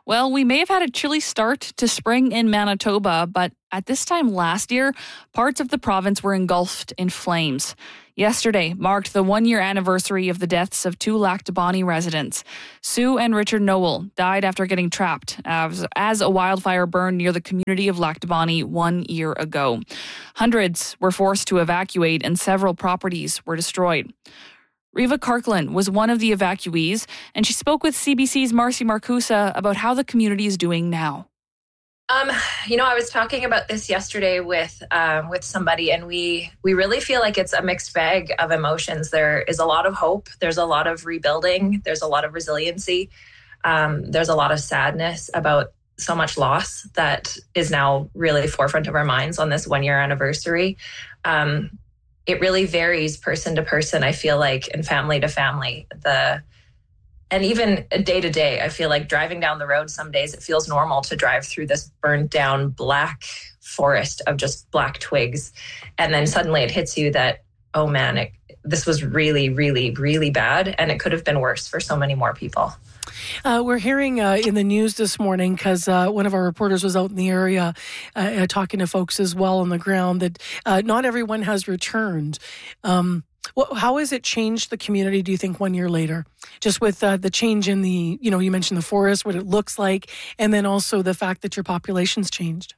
Well, we may have had a chilly start to spring in Manitoba, but at this time last year, parts of the province were engulfed in flames. Yesterday marked the one-year anniversary of the deaths of two Lac du Bonny residents. Sue and Richard Noel died after getting trapped as a wildfire burned near the community of Lac du Bonny 1 year ago. Hundreds were forced to evacuate and several properties were destroyed. Riva Karklin was one of the evacuees, and she spoke with CBC's Marcy Marcusa about how the community is doing now. I was talking about this yesterday with somebody, and we really feel like it's a mixed bag of emotions. There is a lot of hope. There's a lot of rebuilding. There's a lot of resiliency. There's a lot of sadness about so much loss that is now really forefront of our minds on this 1 year anniversary. It really varies person to person, I feel like, and family to family. And even day to day, I feel like driving down the road, some days it feels normal to drive through this burnt down black forest of just black twigs. And then suddenly it hits you that, oh man, this was really, really, really bad. And it could have been worse for so many more people. We're hearing in the news this morning, because one of our reporters was out in the area talking to folks as well on the ground, that not everyone has returned. How has it changed the community, do you think, 1 year later? Just with the change in the, you mentioned the forest, what it looks like, and then also the fact that your population's changed.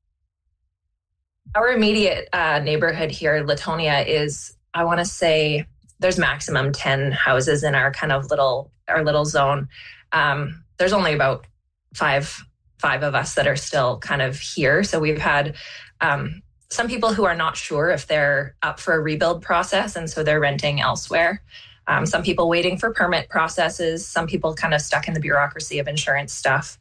Our immediate neighborhood here, Latonia, is, I want to say, there's maximum 10 houses in our kind of little zone. There's only about five of us that are still kind of here. So we've had some people who are not sure if they're up for a rebuild process, and so they're renting elsewhere. Some people waiting for permit processes, some people kind of stuck in the bureaucracy of insurance stuff.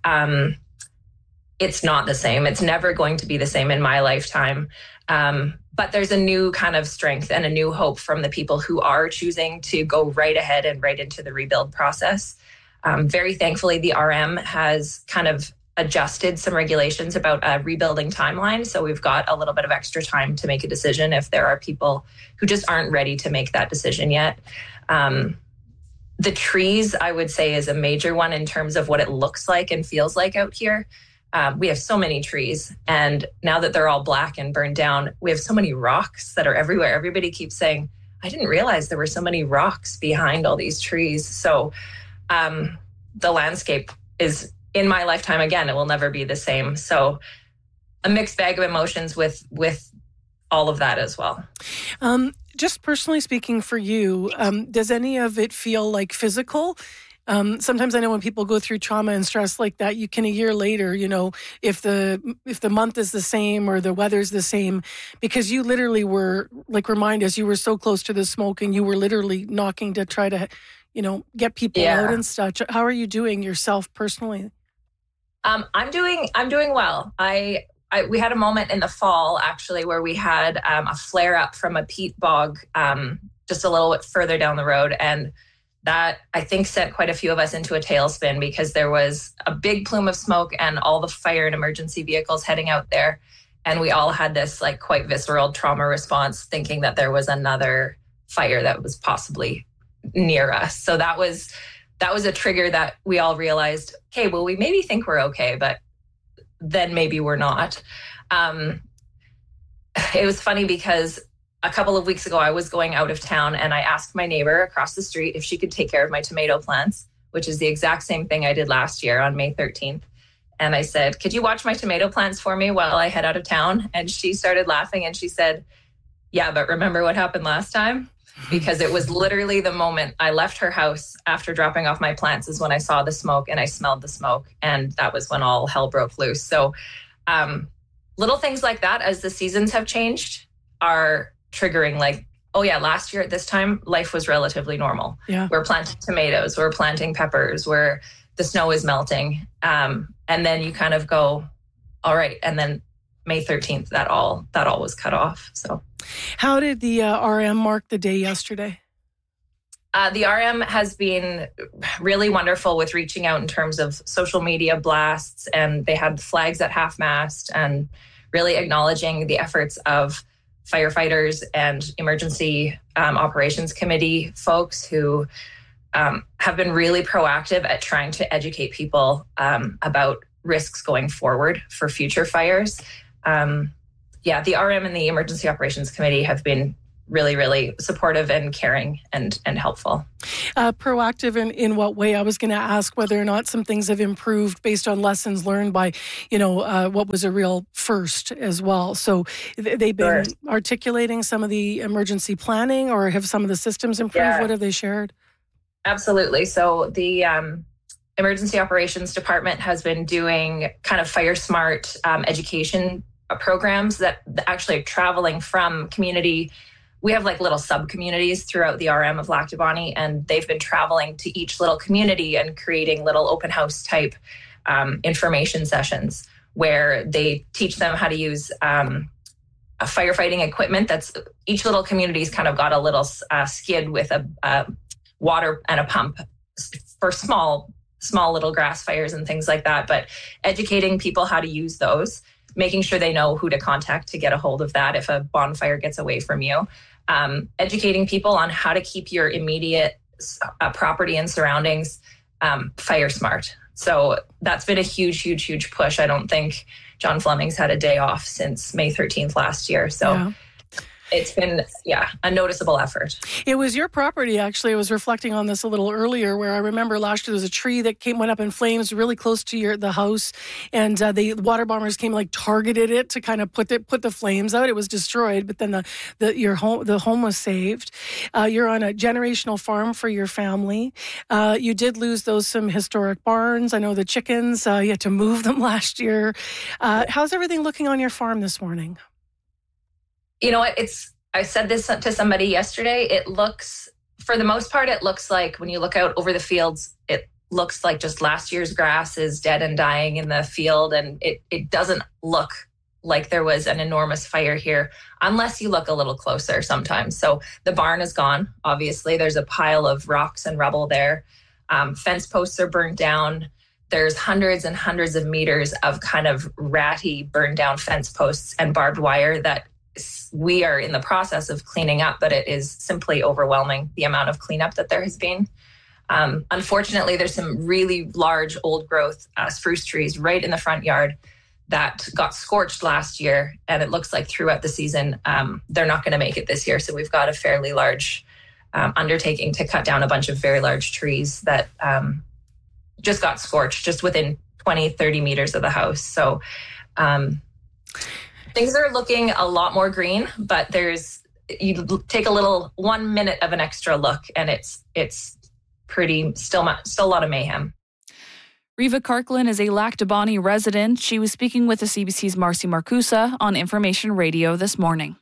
It's not the same. It's never going to be the same in my lifetime. But there's a new kind of strength and a new hope from the people who are choosing to go right ahead and right into the rebuild process. Very thankfully, the RM has kind of adjusted some regulations about a rebuilding timeline. So we've got a little bit of extra time to make a decision if there are people who just aren't ready to make that decision yet. The trees, I would say, is a major one in terms of what it looks like and feels like out here. We have so many trees, and now that they're all black and burned down, we have so many rocks that are everywhere. Everybody keeps saying, I didn't realize there were so many rocks behind all these trees. So the landscape is, in my lifetime, again, it will never be the same. So a mixed bag of emotions with all of that as well. Just personally speaking for you, does any of it feel like physical? Sometimes I know when people go through trauma and stress like that, you can a year later, if the month is the same or the weather's the same, because you literally were, like, remind us, you were so close to the smoke and you were literally knocking to try to, get people out and such. How are you doing yourself personally? I'm doing well. We had a moment in the fall, actually, where we had a flare up from a peat bog just a little bit further down the road. And that, I think, sent quite a few of us into a tailspin, because there was a big plume of smoke and all the fire and emergency vehicles heading out there. And we all had this quite visceral trauma response, thinking that there was another fire that was possibly near us. So that was a trigger that we all realized, okay, well, we maybe think we're okay, but then maybe we're not. It was funny because a couple of weeks ago, I was going out of town and I asked my neighbor across the street if she could take care of my tomato plants, which is the exact same thing I did last year on May 13th. And I said, could you watch my tomato plants for me while I head out of town? And she started laughing and she said, yeah, but remember what happened last time? Because it was literally the moment I left her house after dropping off my plants is when I saw the smoke and I smelled the smoke. And that was when all hell broke loose. So little things like that, as the seasons have changed, are triggering, like, oh yeah, last year at this time, life was relatively normal. Yeah. We're planting tomatoes, we're planting peppers, where the snow is melting. And then you kind of go, all right. And then May 13th, that all was cut off. So how did the RM mark the day yesterday? The RM has been really wonderful with reaching out in terms of social media blasts, and they had flags at half-mast and really acknowledging the efforts of firefighters and emergency operations committee folks who have been really proactive at trying to educate people about risks going forward for future fires. The RM and the Emergency Operations Committee have been really, really supportive and caring and helpful. Proactive in what way? I was going to ask whether or not some things have improved based on lessons learned by, what was a real first as well. So they've been articulating some of the emergency planning, or have some of the systems improved? Yeah. What have they shared? Absolutely. So the Emergency Operations Department has been doing kind of fire smart education programs that actually are traveling from community. We have like little sub-communities throughout the RM of Lac du Bonny, and they've been traveling to each little community and creating little open house type information sessions where they teach them how to use firefighting equipment. That's each little community's kind of got a little skid with a water and a pump for small little grass fires and things like that. But educating people how to use those, making sure they know who to contact to get a hold of that if a bonfire gets away from you. Educating people on how to keep your immediate property and surroundings fire smart. So that's been a huge push. I don't think John Fleming's had a day off since May 13th last year. So it's been, a noticeable effort. It was your property, actually. I was reflecting on this a little earlier, where I remember last year there was a tree that went up in flames really close to the house, and the water bombers came, targeted it to kind of put the flames out. It was destroyed, but then the home was saved. You're on a generational farm for your family. You did lose some historic barns. I know the chickens, you had to move them last year. How's everything looking on your farm this morning? You know what? I said this to somebody yesterday. It looks, for the most part, it looks like when you look out over the fields, it looks like just last year's grass is dead and dying in the field. And it doesn't look like there was an enormous fire here unless you look a little closer sometimes. So the barn is gone. Obviously, there's a pile of rocks and rubble there. Fence posts are burnt down. There's hundreds and hundreds of meters of kind of ratty, burned down fence posts and barbed wire that we are in the process of cleaning up, but it is simply overwhelming, the amount of cleanup that there has been. Unfortunately, there's some really large old growth spruce trees right in the front yard that got scorched last year, and it looks like throughout the season, they're not going to make it this year. So we've got a fairly large undertaking to cut down a bunch of very large trees that just got scorched just within 20, 30 meters of the house. So things are looking a lot more green, but you take a 1 minute of an extra look, and it's pretty still a lot of mayhem. Riva Karklin is a Lac du Bonny resident. She was speaking with the CBC's Marcy Marcusa on Information Radio this morning.